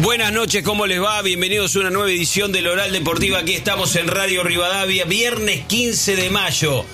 Buenas noches, ¿cómo les va? Bienvenidos a una nueva edición del Oral Deportiva. Aquí estamos en Radio Rivadavia, viernes 15 de mayo.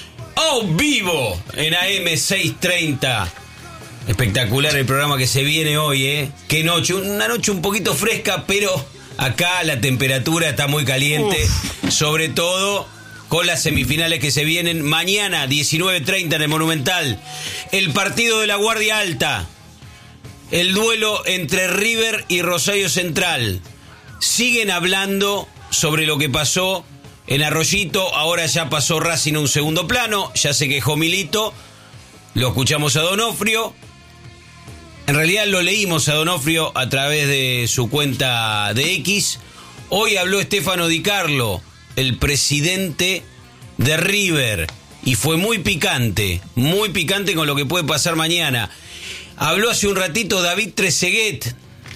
Vivo en AM 630. Espectacular el programa que se viene hoy, ¿eh? Qué noche, una noche un poquito fresca, pero acá la temperatura está muy caliente. Sobre todo con las semifinales que se vienen mañana, 19:30 en el Monumental. El partido de la Guardia Alta. El duelo entre River y Rosario Central. Siguen hablando sobre lo que pasó en Arroyito. Ahora ya pasó Racing a un segundo plano. Ya se quejó Milito. Lo escuchamos a Donofrio. En realidad lo leímos a Donofrio a través de su cuenta de X. Hoy habló Stefano Di Carlo, el presidente de River. Y fue muy picante con lo que puede pasar mañana. Habló hace un ratito David Trezeguet,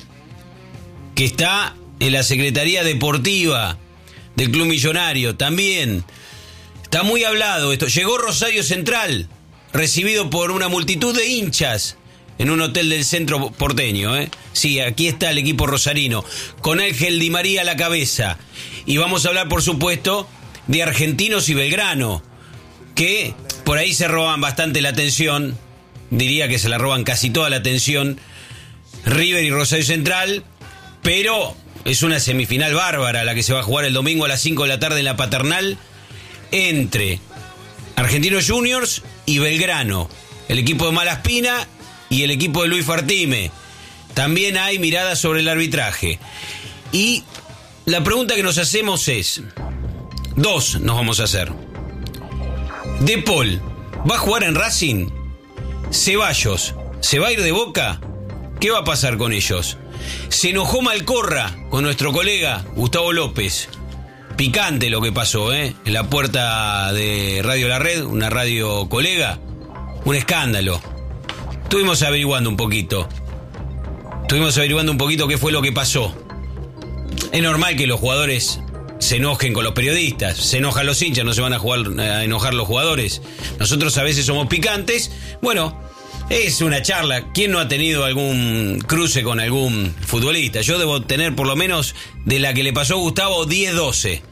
que está en la Secretaría Deportiva del Club Millonario. También está muy hablado esto. Llegó Rosario Central, recibido por una multitud de hinchas en un hotel del centro porteño, ¿eh? Sí, aquí está el equipo rosarino, con Ángel Di María a la cabeza. Y vamos a hablar, por supuesto, de Argentinos y Belgrano, que por ahí se roban bastante la atención. Diría que se la roban casi toda la atención River y Rosario Central, pero es una semifinal bárbara la que se va a jugar el domingo a las 5 de la tarde en la Paternal entre Argentinos Juniors y Belgrano, el equipo de Malaspina y el equipo de Luis Fartime. También hay miradas sobre el arbitraje. Y la pregunta que nos hacemos es, dos nos vamos a hacer. De Paul, ¿va a jugar en Racing? Ceballos, ¿se va a ir de Boca? ¿Qué va a pasar con ellos? Se enojó Malcorra con nuestro colega Gustavo López. Picante lo que pasó, ¿eh? En la puerta de Radio La Red, una radio colega. Un escándalo. Estuvimos averiguando un poquito qué fue lo que pasó. Es normal que los jugadores se enojen con los periodistas, se enojan los hinchas, no se van a enojar los jugadores. Nosotros a veces somos picantes. Bueno, es una charla. ¿Quién no ha tenido algún cruce con algún futbolista? Yo debo tener por lo menos, de la que le pasó a Gustavo, 10-12.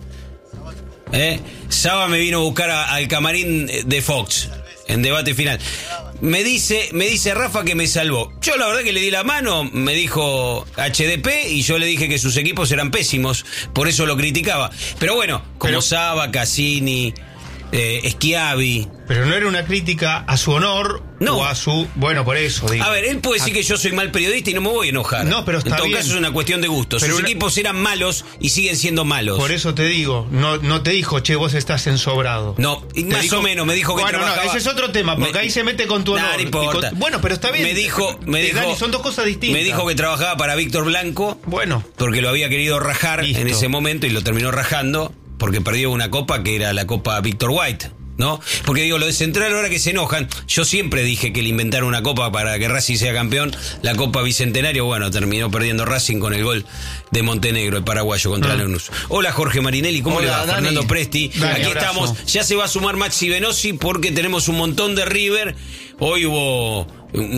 Saba me vino a buscar al camarín de Fox en debate final. Me dice Rafa que me salvó. Yo la verdad que le di la mano, me dijo HDP, y yo le dije que sus equipos eran pésimos, por eso lo criticaba. Pero bueno, como Saba, Cassini, Schiavi. Pero no era una crítica a su honor, no. O a su... Bueno, por eso digo. A ver, él puede decir que yo soy mal periodista y no me voy a enojar. No, pero está bien. En todo caso es una cuestión de gusto. Sus equipos eran malos y siguen siendo malos. Por eso te digo, no te dijo, che, vos estás ensobrado. No, más o menos me dijo que trabajaba... No, ese es otro tema, porque ahí se mete con tu honor. No importa. Bueno, pero está bien. Me dijo, Dani, son dos cosas distintas. Me dijo que trabajaba para Víctor Blanco. Bueno. Porque lo había querido rajar. Listo. En ese momento y lo terminó rajando porque perdió una copa que era la Copa Víctor White, ¿no? Porque digo, lo de Central, ahora que se enojan, yo siempre dije que le inventaron una copa para que Racing sea campeón, la Copa Bicentenario. Bueno, terminó perdiendo Racing con el gol de Montenegro, el paraguayo, contra Lanús. Hola Jorge Marinelli, ¿cómo le va? Dani. Fernando Presti, Dani, aquí abrazo. estamos, ya se va a sumar Maxi Venosi porque tenemos un montón de River. Hoy hubo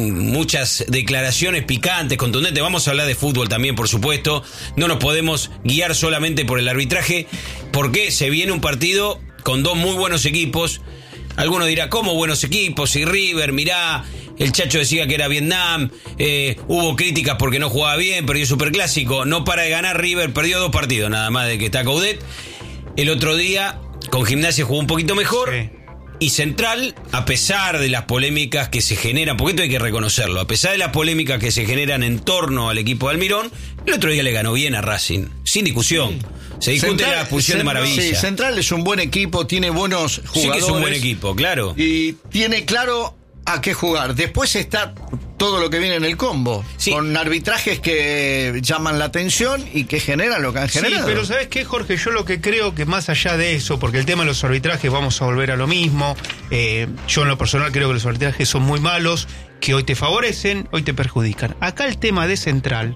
muchas declaraciones picantes, contundentes. Vamos a hablar de fútbol también, por supuesto. No nos podemos guiar solamente por el arbitraje, porque se viene un partido con dos muy buenos equipos. Algunos dirán, ¿cómo buenos equipos? Y River, mirá, el Chacho decía que era Vietnam, hubo críticas porque no jugaba bien, perdió Superclásico, no para de ganar River, perdió 2 partidos nada más de que está Coudet. El otro día con Gimnasia jugó un poquito mejor. Sí. Y Central, a pesar de las polémicas que se generan, porque esto hay que reconocerlo, a pesar de las polémicas que se generan en torno al equipo de Almirón, el otro día le ganó bien a Racing, sin discusión. Sí. Se discute Central, la expulsión de Maravilla. Sí, Central es un buen equipo, tiene buenos jugadores. Sí que es un buen equipo, claro. Y tiene claro a qué jugar. Después está todo lo que viene en el combo, sí, con arbitrajes que llaman la atención y que generan lo que han generado. Sí, pero ¿sabes qué, Jorge? Yo lo que creo que más allá de eso, porque el tema de los arbitrajes vamos a volver a lo mismo, yo en lo personal creo que los arbitrajes son muy malos, que hoy te favorecen, hoy te perjudican. Acá el tema de Central,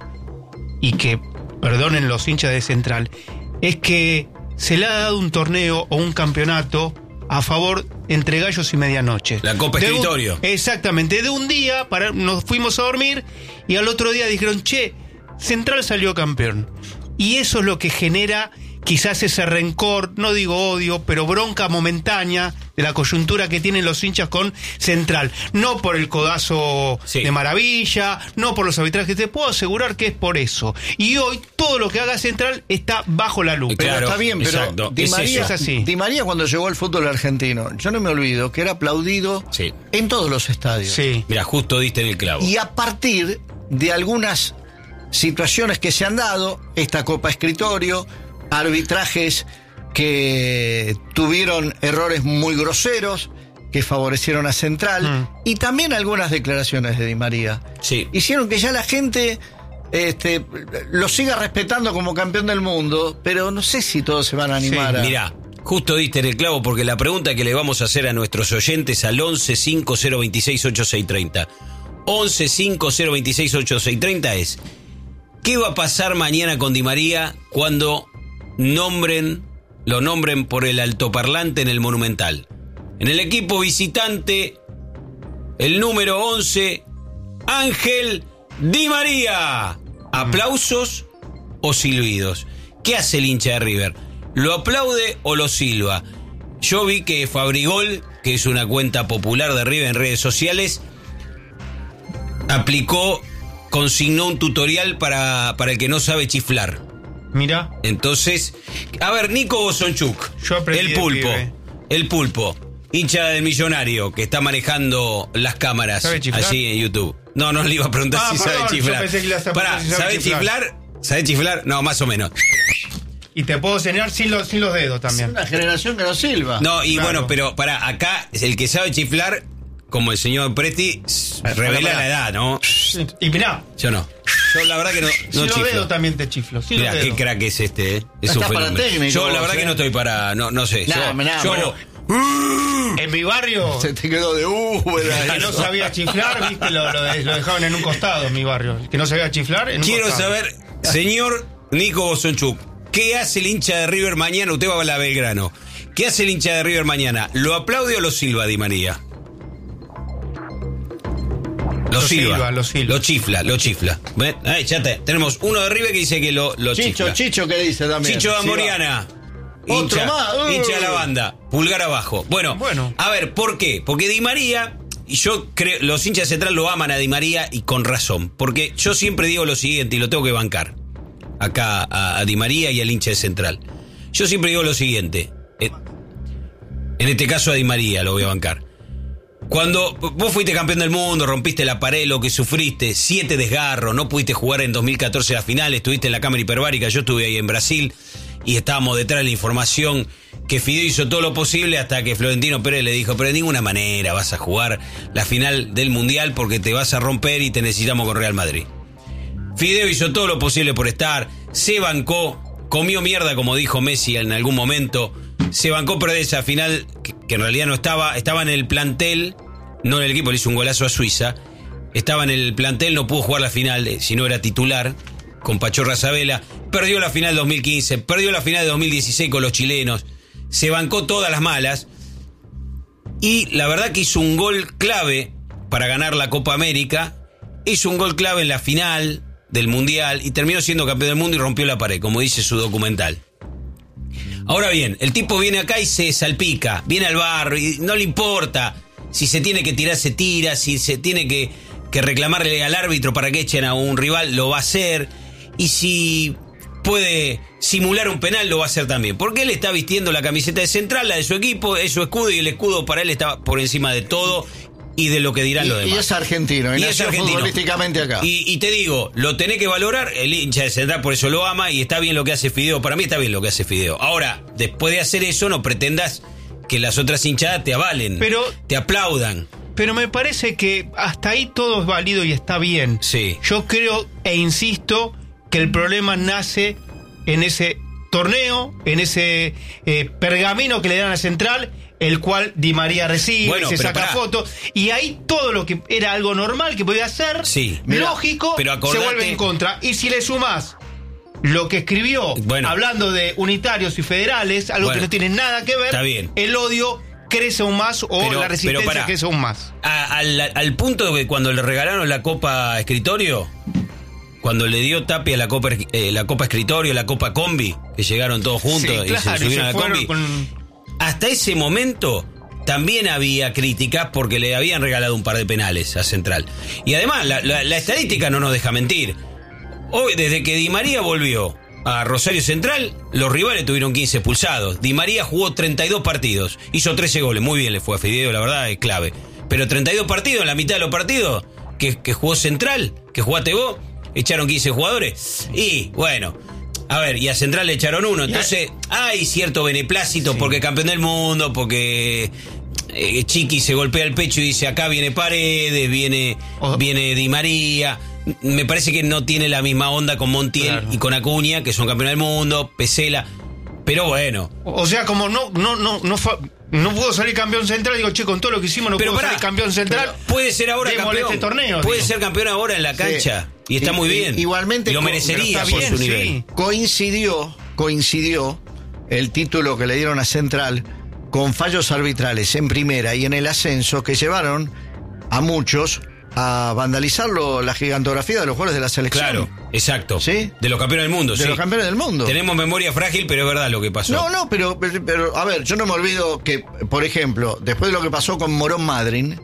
y que perdonen los hinchas de Central, es que se le ha dado un torneo o un campeonato a favor entre gallos y medianoche. La Copa Escritorio. Exactamente, de un día nos fuimos a dormir y al otro día dijeron, che, Central salió campeón. Y eso es lo que genera quizás ese rencor, no digo odio, pero bronca momentánea de la coyuntura que tienen los hinchas con Central. No por el codazo de Maravilla, no por los arbitrajes, te puedo asegurar que es por eso. Y hoy todo lo que haga Central está bajo la lupa. Pero está bien, pero Di María, es así. Di María cuando llegó al fútbol argentino, yo no me olvido que era aplaudido en todos los estadios. Sí. Mira, justo diste en el clavo. Y a partir de algunas situaciones que se han dado, esta Copa Escritorio, arbitrajes que tuvieron errores muy groseros que favorecieron a Central y también algunas declaraciones de Di María hicieron que ya la gente lo siga respetando como campeón del mundo, pero no sé si todos se van a animar. Mirá, justo diste en el clavo, porque la pregunta que le vamos a hacer a nuestros oyentes al 11-5026-8630 11-5026-8630 es: ¿qué va a pasar mañana con Di María cuando lo nombren por el altoparlante en el Monumental? En el equipo visitante, el número 11, Ángel Di María. ¿Aplausos o silbidos? ¿Qué hace el hincha de River? ¿Lo aplaude o lo silba? Yo vi que Fabrigol, que es una cuenta popular de River en redes sociales, consignó un tutorial para el que no sabe chiflar. Mira. Entonces, a ver, Nico Bosonchuk, el pulpo, hincha del Millonario, que está manejando las cámaras allí en YouTube. No le iba a preguntar si sabe chiflar. ¿Sabe chiflar? ¿Sabe chiflar? No, más o menos. Y te puedo enseñar sin los dedos también. Es una generación que no silba. No, y bueno, pero acá el que sabe chiflar, como el señor Presti, revela la edad, ¿no? Y mirá. Yo no. Yo la verdad que no chiflo. Si lo dedo también te chiflo. Mirá, qué crack es este, Es un fenómeno. Técnico, yo la verdad que no estoy para... No sé. Yo en mi barrio se te quedó de que no sabía chiflar, viste, lo dejaban en un costado en mi barrio. El que no sabía chiflar en un Quiero costado. saber, señor Nico Bosonchuk, ¿qué hace el hincha de River mañana? Usted va a la Belgrano. ¿Qué hace el hincha de River mañana? ¿Lo aplaude o lo silba Di María? Lo silba. Lo chifla. ¿Ven? Ahí, ya tenemos uno de River que dice que lo chifla. Chicho, ¿qué dice también? Chicho Amoriana. Otro más. Hincha de la banda. Pulgar abajo. Bueno, a ver, ¿por qué? Porque Di María, y yo creo, los hinchas de Central lo aman a Di María y con razón. Porque yo siempre digo lo siguiente, y lo tengo que bancar acá a Di María y al hincha de Central. Yo siempre digo lo siguiente. En este caso a Di María lo voy a bancar. Cuando vos fuiste campeón del mundo, rompiste la pared, lo que sufriste, 7 desgarros, no pudiste jugar en 2014 la final, estuviste en la cámara hiperbárica, yo estuve ahí en Brasil y estábamos detrás de la información que Fideo hizo todo lo posible hasta que Florentino Pérez le dijo: pero de ninguna manera vas a jugar la final del Mundial porque te vas a romper y te necesitamos con Real Madrid. Fideo hizo todo lo posible por estar, se bancó, comió mierda como dijo Messi en algún momento, se bancó perder esa final que en realidad no estaba en el plantel, no en el equipo, le hizo un golazo a Suiza, estaba en el plantel, no pudo jugar la final si no era titular con Pachorra Sabela, perdió la final 2015, perdió la final de 2016 con los chilenos, se bancó todas las malas y la verdad que hizo un gol clave para ganar la Copa América, hizo un gol clave en la final del Mundial y terminó siendo campeón del mundo y rompió la pared, como dice su documental. Ahora bien, el tipo viene acá y se salpica, viene al barro y no le importa si se tiene que tirar, se tira, si se tiene que reclamarle al árbitro para que echen a un rival, lo va a hacer, y si puede simular un penal, lo va a hacer también, porque él está vistiendo la camiseta de Central, la de su equipo, es su escudo, y el escudo para él está por encima de todo y de lo que dirán los demás. Y es argentino, y nació futbolísticamente acá. Y te digo, lo tenés que valorar, el hincha de Central por eso lo ama, y está bien lo que hace Fideo, para mí está bien lo que hace Fideo. Ahora, después de hacer eso, no pretendas que las otras hinchadas te avalen, te aplaudan. Pero me parece que hasta ahí todo es válido y está bien. Sí. Yo creo e insisto que el problema nace en ese torneo, en ese pergamino que le dan a Central, el cual Di María recibe, se saca fotos, y ahí todo lo que era algo normal que podía ser, lógico, pero acordate, se vuelve en contra. Y si le sumás lo que escribió, hablando de unitarios y federales, algo que no tiene nada que ver, está bien. El odio crece aún más, o la resistencia crece aún más. Al punto de que cuando le regalaron la Copa Escritorio, cuando le dio Tapia la Copa Escritorio, la Copa Combi, que llegaron todos juntos Sí, y se subieron a la Combi. Hasta ese momento también había críticas porque le habían regalado un par de penales a Central. Y además, la estadística no nos deja mentir. Hoy, desde que Di María volvió a Rosario Central, los rivales tuvieron 15 expulsados. Di María jugó 32 partidos, hizo 13 goles, muy bien le fue a Fideo, la verdad es clave. Pero 32 partidos, en la mitad de los partidos que jugó Central, que jugaste vos, echaron 15 jugadores. Y bueno, a ver, y a Central le echaron uno. Entonces hay cierto beneplácito porque campeón del mundo, porque Chiqui se golpea el pecho y dice acá viene Paredes, viene Di María. Me parece que no tiene la misma onda con Montiel y con Acuña, que son campeones del mundo, Pesela. Pero bueno. O sea, como no pudo salir campeón Central, digo, che, con todo lo que hicimos no pudo salir campeón Central. Puede ser ahora campeón. Este torneo, puede ser campeón ahora en la cancha. Sí. Y está muy bien. Igualmente. Y lo merecería por su nivel. Coincidió el título que le dieron a Central con fallos arbitrales en primera y en el ascenso que llevaron a muchos a vandalizar la gigantografía de los jugadores de la selección. Claro, exacto. ¿Sí? De los campeones del mundo. De los campeones del mundo. Tenemos memoria frágil, pero es verdad lo que pasó. No, pero a ver, yo no me olvido que, por ejemplo, después de lo que pasó con Morón Madryn,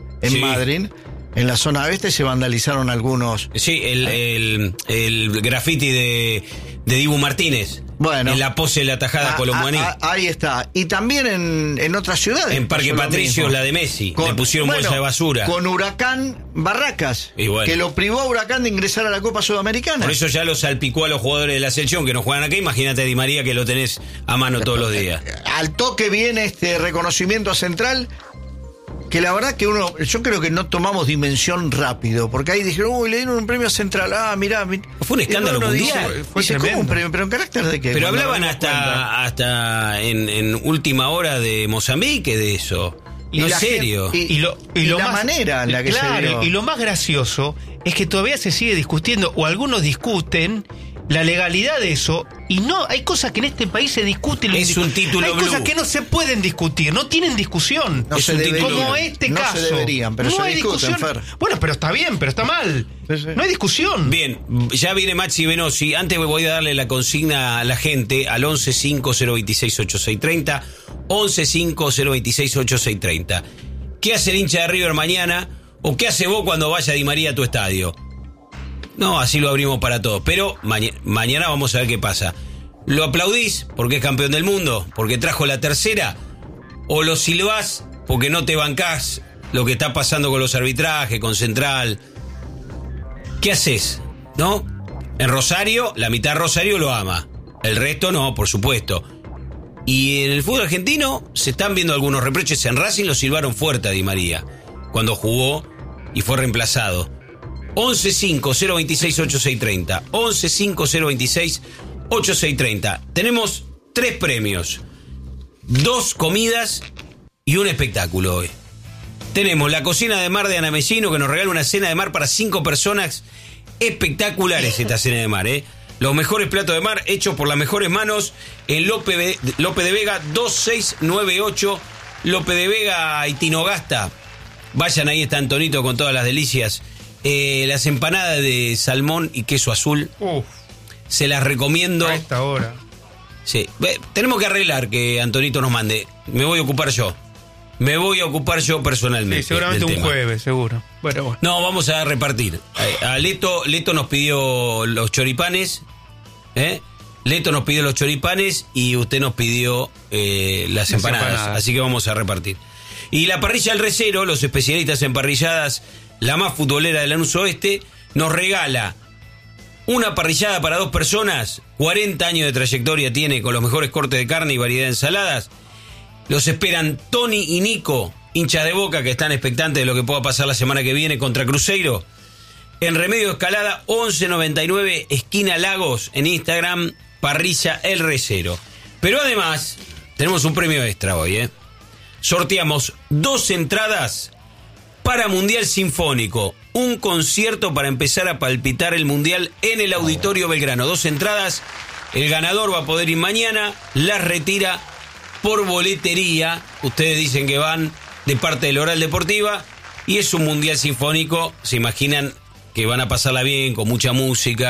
en la zona oeste se vandalizaron algunos. Sí, el graffiti de Dibu Martínez. Bueno, en la pose de la tajada Colomboaní. Ahí está. Y también en otras ciudades. En Parque Patricios, la de Messi. Le pusieron bolsa de basura. Con Huracán Barracas. Que lo privó a Huracán de ingresar a la Copa Sudamericana. Por eso ya lo salpicó a los jugadores de la selección que no juegan acá. Imagínate a Di María que lo tenés a mano todos los días. Al toque viene este reconocimiento a Central. Que la verdad que yo creo que no tomamos dimensión rápido, porque ahí dijeron, le dieron un premio a Central, mirá. Fue un escándalo mundial. Dice, ¿cómo un premio? ¿Pero en carácter de qué? Pero hablaban hasta en última hora de Mozambique de eso. Y no es serio. Y la manera en la que se dio. Y lo más gracioso es que todavía se sigue discutiendo, o algunos discuten la legalidad de eso, y no, hay cosas que en este país se discuten. Es un título hay blue. Cosas que no se pueden discutir, no tienen discusión. No se deberían. Como este caso. No se deberían, pero no se hay discuten, discusión. Bueno, pero está bien, pero está mal. Sí. No hay discusión. Bien, ya viene Maxi Venosi. Antes voy a darle la consigna a la gente al 1150268630, 1150268630. ¿Qué hace el hincha de River mañana? ¿O qué hace vos cuando vaya Di María a tu estadio? No, así lo abrimos para todos. Pero mañana vamos a ver qué pasa. ¿Lo aplaudís porque es campeón del mundo? ¿Porque trajo la tercera? ¿O lo silbás porque no te bancás lo que está pasando con los arbitrajes, con Central? ¿Qué haces? ¿No? En Rosario, la mitad de Rosario lo ama. El resto no, por supuesto. Y en el fútbol argentino se están viendo algunos reproches. En Racing lo silbaron fuerte a Di María cuando jugó y fue reemplazado. 1150268630, 1150268630. Tenemos 3 premios, 2 comidas y un espectáculo hoy. Tenemos la cocina de mar de Ana Messino, que nos regala una cena de mar para 5 personas. Espectaculares esta cena de mar, Los mejores platos de mar hechos por las mejores manos en Lope de Vega 2698, Lope de Vega y Tinogasta. Vayan ahí, está Antonito con todas las delicias. Las empanadas de salmón y queso azul. Se las recomiendo. A esta hora. Sí. Tenemos que arreglar que Antonito nos mande. Me voy a ocupar yo personalmente. Sí, seguramente un jueves, seguro. Bueno. No, vamos a repartir. A Leto nos pidió los choripanes. Leto nos pidió los choripanes y usted nos pidió las empanadas. Así que vamos a repartir. Y la parrilla El Recero, los especialistas en parrilladas, la más futbolera de Lanús Oeste, nos regala una parrillada para 2 personas. 40 años de trayectoria tiene, con los mejores cortes de carne y variedad de ensaladas. Los esperan Tony y Nico, hinchas de Boca, que están expectantes de lo que pueda pasar la semana que viene contra Cruzeiro. En Remedio Escalada 1199, esquina Lagos, en Instagram, parrilla El Recero. Pero además, tenemos un premio extra hoy, Sorteamos 2 entradas para Mundial Sinfónico, un concierto para empezar a palpitar el Mundial en el Auditorio Belgrano. 2 entradas, el ganador va a poder ir mañana, las retira por boletería. Ustedes dicen que van de parte de Oral Deportiva y es un Mundial Sinfónico. Se imaginan que van a pasarla bien, con mucha música,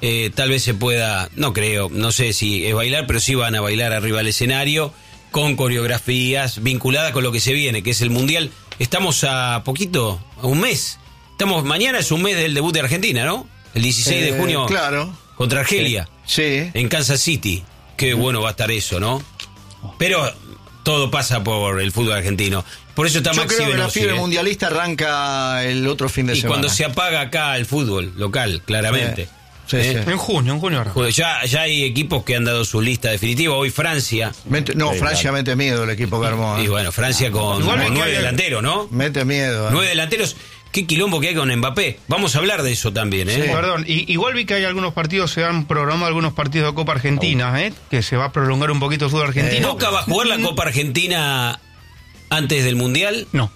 tal vez se pueda, no creo, no sé si es bailar, pero sí van a bailar arriba del escenario con coreografías vinculadas con lo que se viene, que es el Mundial. Estamos a poquito, a un mes. Mañana es un mes del debut de Argentina, ¿no? El 16 de junio. Claro. Contra Argelia. Sí. En Kansas City. Qué bueno va a estar eso, ¿no? Pero todo pasa por el fútbol argentino. Por eso está Yo Maxi creo que la Velosi, fiebre mundialista arranca el otro fin de y semana. cuando se apaga acá el fútbol local, claramente. Sí, sí. En junio ahora. Ya hay equipos que han dado su lista definitiva. Hoy Francia. Francia mete miedo el equipo que armó. Y bueno, Francia con Igual que 9 hay- delanteros, ¿no? Mete miedo. 9 delanteros. Qué quilombo que hay con Mbappé. Vamos a hablar de eso también, ¿eh? Sí. Perdón, igual vi que hay algunos partidos, se han programado algunos partidos de Copa Argentina, que se va a prolongar un poquito el fútbol argentino. ¿Boca va a jugar la Copa Argentina antes del Mundial? No.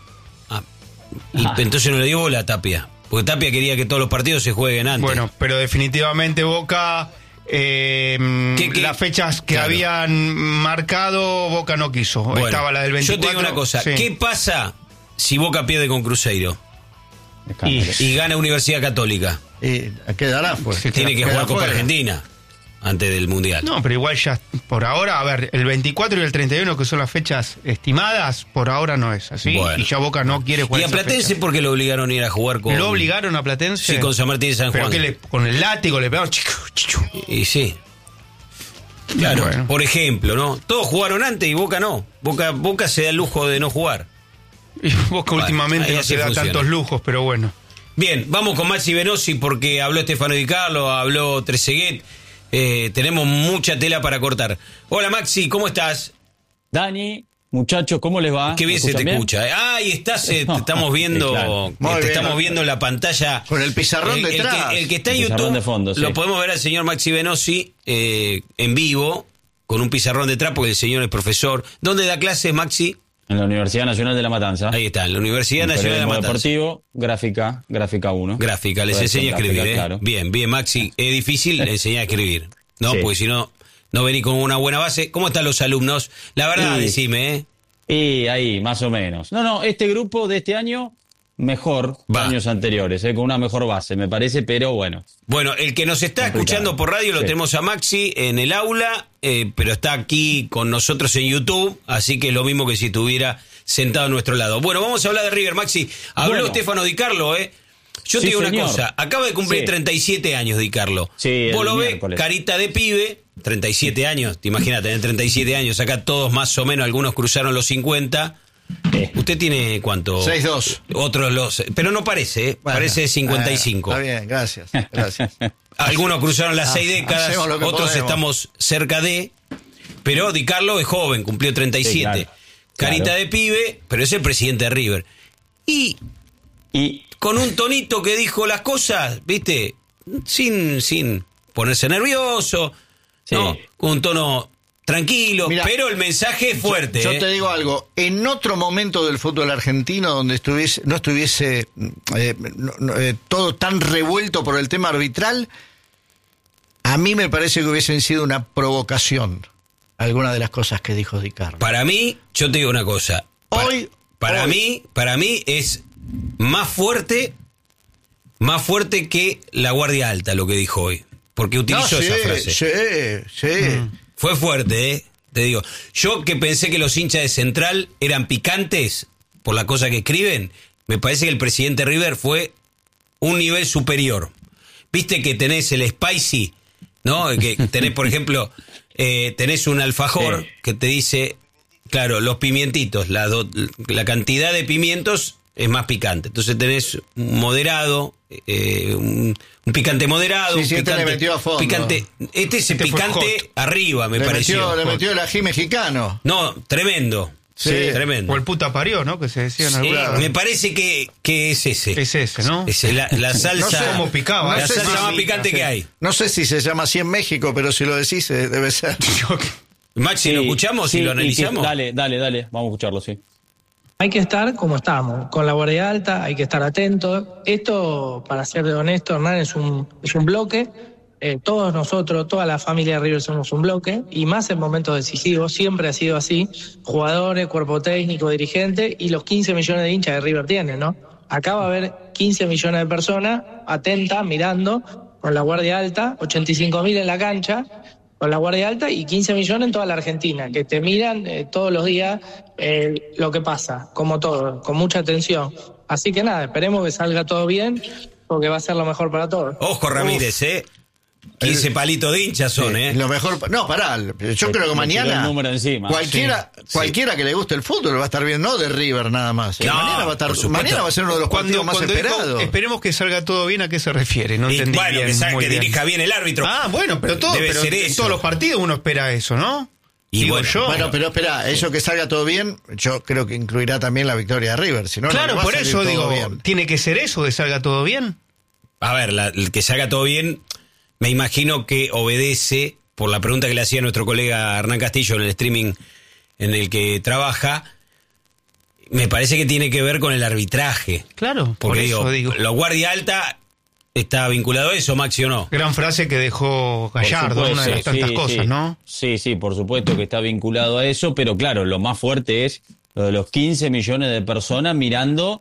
Y entonces no le dio bola a Tapia. Porque Tapia quería que todos los partidos se jueguen antes. Bueno, pero definitivamente Boca, las fechas que Claro. habían marcado, Boca no quiso. Bueno, Estaba la del 24. yo te digo una cosa. Sí. ¿Qué pasa si Boca pierde con Cruzeiro Escándalo. y gana Universidad Católica? Y quedará, pues. Sí, Tiene que Queda jugar Copa fuera. Argentina antes del Mundial. No, pero igual ya, por ahora, a ver, el 24 y el 31, que son las fechas estimadas, por ahora no es así. Bueno. Y ya Boca no quiere jugar ¿Y a esas Platense fechas. por qué lo obligaron a ir a jugar con...? ¿Lo obligaron a Platense? Sí, con San Martín de San Pero Juan. que con el látigo le pegaron. Y sí. Claro, Bueno. por ejemplo, ¿no? Todos jugaron antes y Boca no. Boca se da el lujo de no jugar. Y Boca Bueno, últimamente ahí no así se da funciona. tantos lujos, pero bueno. Bien, vamos con Maxi Velosi porque habló Stefano Di Carlo, habló Trezeguet. Tenemos mucha tela para cortar. Hola Maxi, ¿cómo estás? Dani, muchachos, ¿cómo les va? Qué bien se te ¿Me escuchan escucha. Ahí estás, te estamos viendo, Claro. Muy te bien. estamos viendo en la pantalla. Con el pizarrón detrás. El que está en El pizarrón YouTube, de fondo, sí. lo podemos ver al señor Maxi Velosi en vivo, con un pizarrón detrás, porque el señor es profesor. ¿Dónde da clases, Maxi? En la Universidad Nacional de La Matanza. Ahí está, en la Universidad Nacional de la Periodismo Matanza. deportivo, gráfica 1. Gráfica, les Puede enseña a ser escribir, gráfica, ¿eh? claro. Bien, Maxi. Es difícil enseñar a escribir, ¿no? Sí. Porque si no, no venís con una buena base. ¿Cómo están los alumnos? La verdad, Sí. decime, ¿eh? Y ahí, más o menos. No, este grupo de este año, mejor que Va. años anteriores, con una mejor base, me parece, pero bueno. Bueno, el que nos está Complicado. escuchando por radio lo Sí. tenemos a Maxi en el aula, pero está aquí con nosotros en YouTube, así que es lo mismo que si estuviera sentado a nuestro lado. Bueno, vamos a hablar de River, Maxi. Habló Bueno. Stefano Di Carlo, ¿eh? Yo te Sí, digo una señor. cosa, acaba de cumplir Sí. 37 años Di Carlo. Sí, Vos el lo ves, miércoles. carita de pibe, 37 años, te imaginas tener 37 años, acá todos más o menos, algunos cruzaron los 50. ¿Usted tiene cuánto? 6'2". Otros pero no parece, ¿eh? Bueno, Parece 55. Está bien, gracias. Algunos cruzaron las 6 décadas, hacemos lo que otros podemos. estamos cerca de. Pero Di Carlo es joven, cumplió 37. Sí, claro. Carita Claro. de pibe, pero es el presidente de River. Y Y con un tonito que dijo las cosas, ¿viste? Sin ponerse nervioso, Sí. ¿no? Con un tono tranquilo, Mirá, pero el mensaje es fuerte. Yo ¿eh? te digo algo, en otro momento del fútbol argentino donde no estuviese todo tan revuelto por el tema arbitral, a mí me parece que hubiesen sido una provocación algunas de las cosas que dijo Di Carlo. Para mí, yo te digo una cosa. Para mí es más fuerte que la Guardia Alta lo que dijo hoy. Porque utilizó esa frase. Sí. Fue fuerte, ¿eh? Te digo. Yo que pensé que los hinchas de Central eran picantes por la cosa que escriben, me parece que el presidente River fue un nivel superior. Viste que tenés el spicy, ¿no? Que tenés, por ejemplo, tenés un alfajor Sí. que te dice, claro, los pimientitos, la cantidad de pimientos es más picante. Entonces tenés un moderado, un picante moderado. Sí, un sí, este picante, le metió a fondo. Este es Este fue picante hot. arriba, me pareció. Le metió el ají mexicano. No, tremendo. Sí. Tremendo. O el puta parió, ¿no? Que se decía en Sí, alguna vez. me parece que es ese. Es ese, ¿no? Es la salsa. No sé cómo picaba, La no sé salsa si- más picante sí. que hay. No sé si se llama así en México, pero si lo decís debe ser. Maxi, ¿lo escuchamos y lo analizamos? Dale, vamos a escucharlo, sí. Hay que estar como estamos, con la guardia alta, hay que estar atentos. Esto, para ser honesto, Hernán, es un bloque. Todos nosotros, toda la familia de River somos un bloque, y más en momentos decisivos, siempre ha sido así. Jugadores, cuerpo técnico, dirigente, y los 15 millones de hinchas de River tienen, ¿no? Acá va a haber 15 millones de personas atentas, mirando, con la guardia alta, 85.000 en la cancha, con la guardia alta y 15 millones en toda la Argentina, que te miran todos los días lo que pasa, como todo, con mucha atención. Así que nada, esperemos que salga todo bien, porque va a ser lo mejor para todos. Ojo, Ramírez, 15 palitos de hinchas son, Lo mejor, no, pará, yo creo que mañana número encima. cualquiera que le guste el fútbol va a estar bien, no de River nada más. No, mañana va a ser uno de los partidos más esperados. Digo, esperemos que salga todo bien, ¿a qué se refiere? No Y entendí bueno, bien, que bien. dirija bien el árbitro. Bueno, pero Debe ser en eso. todos los partidos uno espera eso, ¿no? Y Digo bueno, yo. Bueno, pero espera, eso que salga todo bien, yo creo que incluirá también la victoria de River. Si no, Claro, no le va a por salir eso todo digo, bien. tiene que ser eso, que salga todo bien. A ver, el que se haga todo bien, me imagino que obedece, por la pregunta que le hacía nuestro colega Hernán Castillo en el streaming en el que trabaja, me parece que tiene que ver con el arbitraje. Claro, por Porque eso digo. la guardia alta está vinculado a eso, Maxi, ¿o no? Gran frase que dejó Por Gallardo, supuesto, una de las tantas sí, cosas, sí. ¿no? Sí, por supuesto que está vinculado a eso, pero claro, lo más fuerte es lo de los 15 millones de personas mirando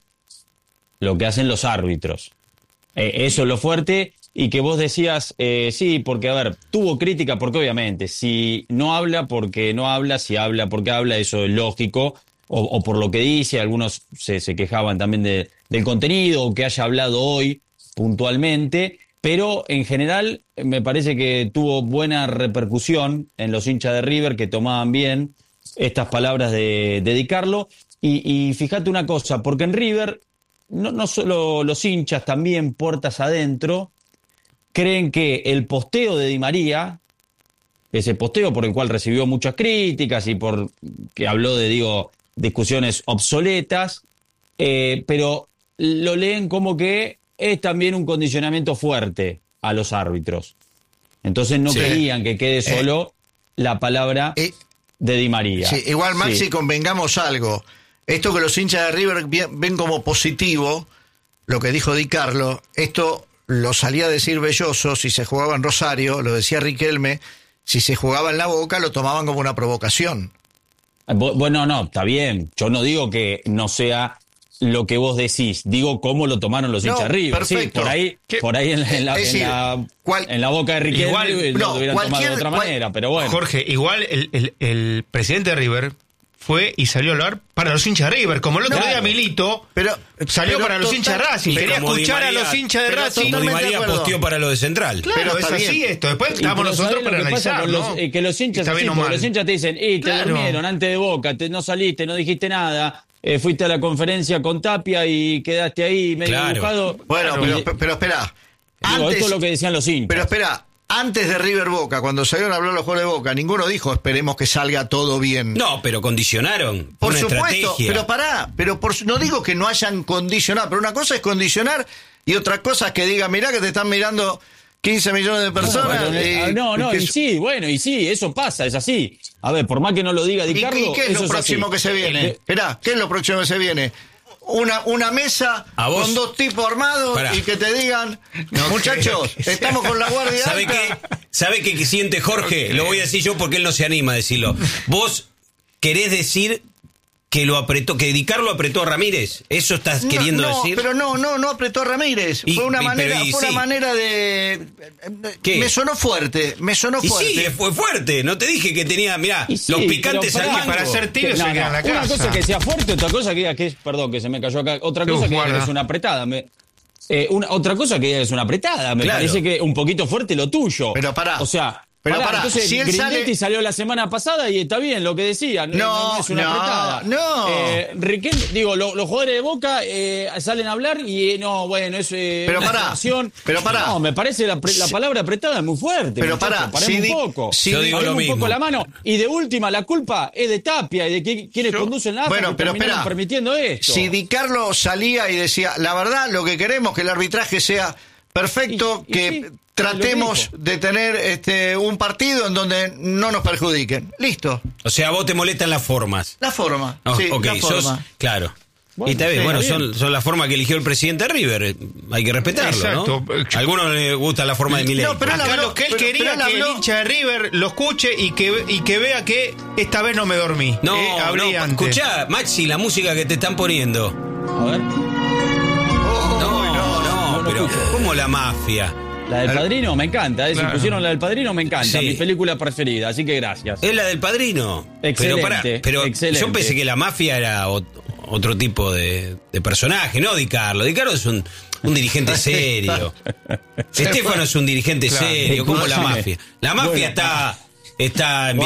lo que hacen los árbitros. Eso es lo fuerte. Y que vos decías, sí, porque, a ver, tuvo crítica, porque obviamente, si no habla porque no habla, si habla porque habla, eso es lógico, o por lo que dice, algunos se quejaban también del contenido, o que haya hablado hoy puntualmente, pero en general me parece que tuvo buena repercusión en los hinchas de River, que tomaban bien estas palabras de Di Carlo, y fíjate una cosa, porque en River, no solo los hinchas, también puertas adentro, creen que el posteo de Di María, ese posteo por el cual recibió muchas críticas y por que habló de, discusiones obsoletas, pero lo leen como que es también un condicionamiento fuerte a los árbitros. Entonces no querían que quede solo la palabra de Di María. Sí, igual, Maxi, convengamos algo. Esto que los hinchas de River ven como positivo, lo que dijo Di Carlo, esto lo salía a decir Belloso si se jugaba en Rosario, lo decía Riquelme, si se jugaba en La Boca lo tomaban como una provocación. Bueno, no, está bien. Yo no digo que no sea lo que vos decís, digo cómo lo tomaron los hinchas de River. Perfecto. Sí, por ahí en la boca de Riquelme igual, lo hubieran tomado de otra manera, pero bueno. Jorge, igual el presidente de River fue y salió a hablar para los hinchas de River, como el otro día Milito salió para los hinchas de Racing, quería escuchar a los hinchas de Racing. Como Di María posteó para lo de Central. Claro, Pero es está así bien. esto, después estamos nosotros para analizar, ¿no? Que los hinchas, Está bien o porque mal. los hinchas te dicen, te durmieron antes de Boca, no saliste, no dijiste nada, fuiste a la conferencia con Tapia y quedaste ahí medio dibujado. Bueno, pero espera. Esto es lo que decían los hinchas. Pero espera, antes de River Boca, cuando salieron a hablar los jugadores de Boca, ninguno dijo esperemos que salga todo bien. No, pero condicionaron. Por una supuesto, estrategia. pero pará, no digo que no hayan condicionado, pero una cosa es condicionar y otra cosa es que digan, mirá que te están mirando 15 millones de personas. Y sí, eso pasa, es así. A ver, por más que no lo diga Di Carlo, ¿Y qué es eso lo próximo así. que se viene? Esperá, ¿qué es lo próximo que se viene? Una mesa con dos tipos armados y que te digan, muchachos, estamos con la guardia ¿Sabe alta. ¿Sabe qué siente Jorge? Lo voy a decir yo porque él no se anima a decirlo. Vos querés decir que lo apretó, que Di Carlo apretó a Ramírez. ¿Eso estás queriendo decir? Pero no apretó a Ramírez. Fue una manera de... ¿Qué? Me sonó fuerte. Y sí, fue fuerte. No te dije que tenía, mirá, Y sí, los picantes pero al pará, mango. para hacer tibio se queda en la Una casa. cosa que sea fuerte, otra cosa que diga que es, perdón, que se me cayó acá, otra cosa que guarda. es una apretada. Otra cosa que es una apretada, me Claro. parece que un poquito fuerte lo tuyo. Pero pará. O sea, Pero pará, entonces si él Grindetti salió la semana pasada y está bien lo que decía. No es una apretada. no. Los jugadores de Boca salen a hablar y bueno, es Pero una pará, situación. pero pará. No, me parece la palabra apretada es muy fuerte. Pero muchachos, pará, paremos un poco. Yo digo lo Paremos un mismo. poco la mano. Y de última, la culpa es de Tapia y de quienes conducen la AFA Bueno, que pero terminaron espera. permitiendo esto. Si Di Carlo salía y decía, la verdad, lo que queremos es que el arbitraje sea perfecto, Y que sí, tratemos lo de tener un partido en donde no nos perjudiquen. Listo. O sea, a vos te molestan las formas. La forma. Oh, sí, ok, la forma. claro. Bueno, y está bien, sí, bueno, está bien. son las formas que eligió el presidente de River. Hay que respetarlo, Exacto. ¿no? A algunos les gusta la forma de Milei. No, pero él Acá habló- lo que él pero quería él que el habló- hincha de River lo escuche y que vea que esta vez no me dormí. No, Hablé no, antes. escuchá, Maxi, la música que te están poniendo. A ver. No, pero ¿cómo la mafia? La del Padrino me encanta, Si Claro. pusieron la del Padrino me encanta, Sí. mi película preferida, así que gracias. Es la del Padrino. Excelente, pero excelente. yo pensé que la mafia era otro tipo de personaje, no Di Carlo. Di Carlo es un dirigente serio. Estefano es un dirigente Claro. serio, como la Escúchame. mafia. La mafia Bueno. está